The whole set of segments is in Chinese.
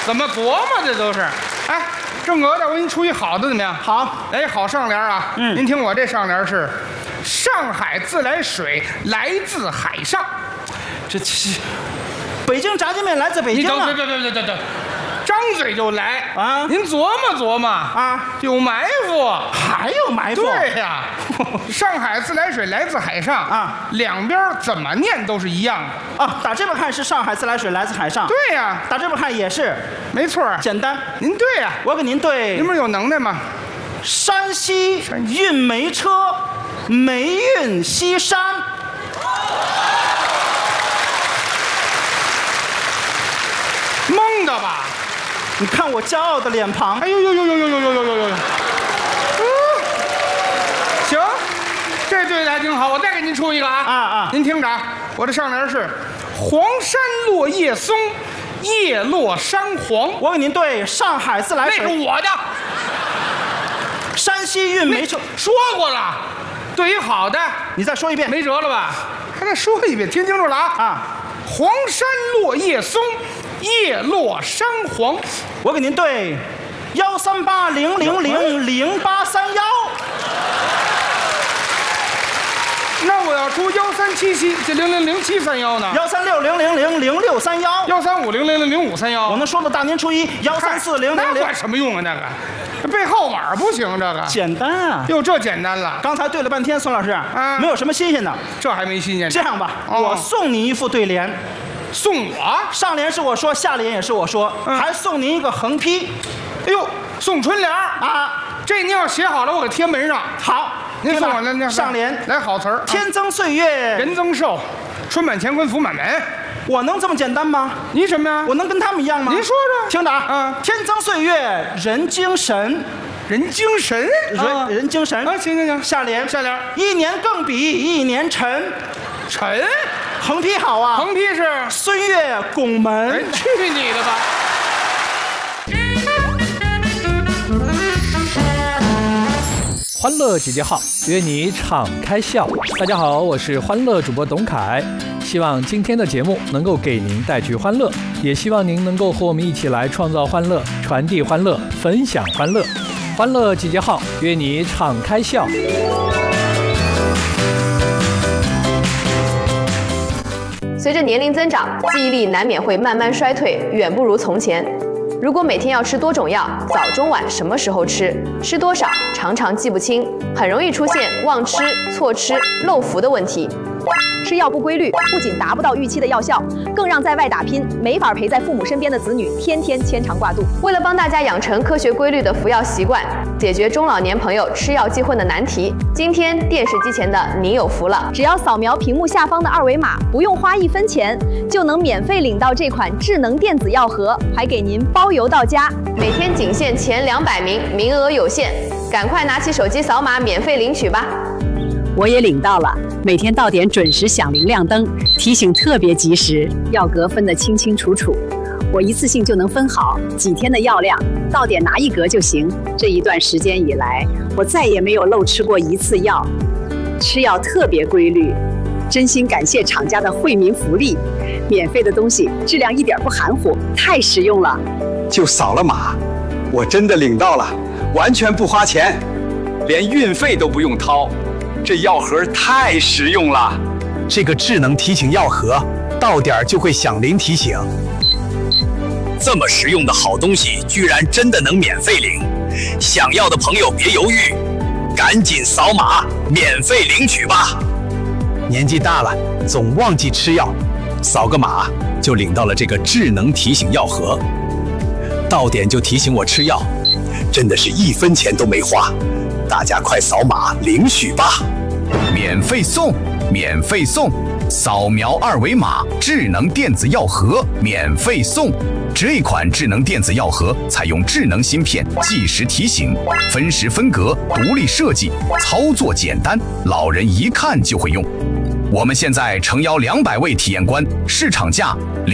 怎么琢磨这都是？哎，郑哥的，我给你出一好的怎么样？ 好， 哎，好上联啊！您听我这上联是：上海自来水来自海上。 这北京炸酱面来自北京啊！ 别，张嘴就来啊！ 您琢磨琢磨啊， 有埋伏， 还有埋伏？ 对呀，上海自来水来自海上啊， 两边怎么念都是一样的啊。打这边看是上海自来水来自海上， 对呀， 打这边看也是， 没错， 简单。 您对呀， 我给您对。 您不是有能耐吗？ 山西运煤车，煤运西山。 蒙的吧？ 你看我骄傲的脸庞。 哎呦！行，这对的还挺好。我再给您出一个啊！您听着啊，我的上联是黄山落叶松，叶落山黄。 我给您对上海自来水。 那是我的。 山西运煤车说过了，对于好的， 你再说一遍， 没辙了吧？还再说一遍，听清楚了啊！黄山落叶松，叶落山黄。 我给您对13800000831。 那我要出1377这000731呢 13600000631，13500000531。我能说到大年初一1340000。 那管什么用啊？那个背号码不行，这个简单啊。 哟，这简单了。 刚才对了半天，孙老师没有什么新鲜的。 这还没新鲜。 这样吧，我送你一副对联。 送我？ 上联是我说，下联也是我说，还送您一个横批。 哎呦，送春联啊！这您要写好了，我给贴门上。 好， 您送我那上联来好词儿： 天增岁月人增寿，春满乾坤福满门。 我能这么简单吗？ 你什么呀？ 我能跟他们一样吗？ 您说说。 听着啊，天增岁月人精神， 人精神， 人精神啊！行， 下联一年更比一年沉。 沉， 横批好啊！ 横批是孙悦拱门。 去你的吧！ 欢乐集结号，约你敞开笑。大家好，我是欢乐主播董凯，希望今天的节目能够给您带去欢乐，也希望您能够和我们一起来创造欢乐、传递欢乐、分享欢乐。欢乐集结号，约你敞开笑。 随着年龄增长，记忆力难免会慢慢衰退，远不如从前。如果每天要吃多种药，早中晚什么时候吃，吃多少，常常记不清，很容易出现忘吃、错吃、漏服的问题。 吃药不规律，不仅达不到预期的药效，更让在外打拼、没法陪在父母身边的子女天天牵肠挂肚。 为了帮大家养成科学规律的服药习惯，解决中老年朋友吃药记混的难题，今天电视机前的你有福了！ 只要扫描屏幕下方的二维码，不用花1分钱，就能免费领到这款智能电子药盒，还给您包邮到家。 每天仅限前200名，名额有限，赶快拿起手机扫码免费领取吧！ 我也领到了，每天到点准时响铃亮灯，提醒特别及时，药格分得清清楚楚，我一次性就能分好几天的药量，到点拿1格就行。这一段时间以来，我再也没有漏吃过1次药，吃药特别规律，真心感谢厂家的惠民福利，免费的东西质量一点不含糊，太实用了。 就扫了码，我真的领到了，完全不花钱，连运费都不用掏。这药盒太实用了， 这个智能提醒药盒，到点就会响铃提醒。 这么实用的好东西，居然真的能免费领！想要的朋友别犹豫，赶紧扫码免费领取吧。 年纪大了，总忘记吃药，扫个码就领到了这个智能提醒药盒，到点就提醒我吃药，真的是1分钱都没花。大家快扫码领取吧！ 免费送，免费送！扫描2维码，智能电子药盒免费送。这款智能电子药盒采用智能芯片，计时提醒，分时分格，独立设计，操作简单，老人一看就会用。我们现在诚邀200位体验官，市场价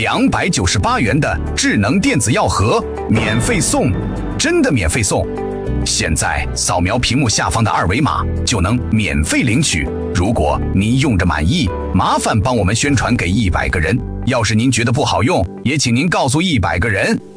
298元的智能电子药盒免费送，真的免费送！现在扫描屏幕下方的2维码就能免费领取。如果您用着满意，麻烦帮我们宣传给100个人。要是您觉得不好用，也请您告诉100个人。